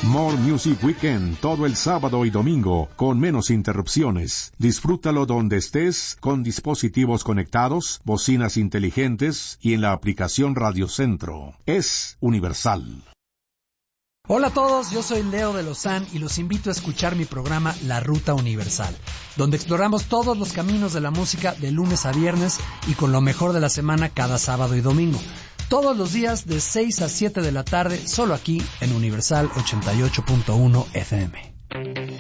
More Music Weekend, todo el sábado y domingo, con menos interrupciones. Disfrútalo donde estés, con dispositivos conectados, bocinas inteligentes y en la aplicación Radio Centro. Es universal. Hola a todos, yo soy Leo de Lozán y los invito a escuchar mi programa La Ruta Universal, donde exploramos todos los caminos de la música de lunes a viernes y con lo mejor de la semana cada sábado y domingo. Todos los días de 6 a 7 de la tarde, solo aquí en Universal 88.1 FM.